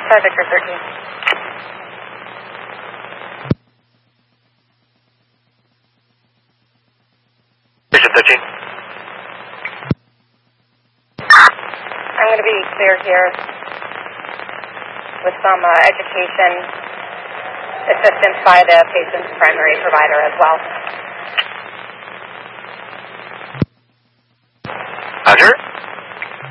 Victor 13. Mission 13. I'm going to be clear here with some education assistance by the patient's primary provider as well. Roger.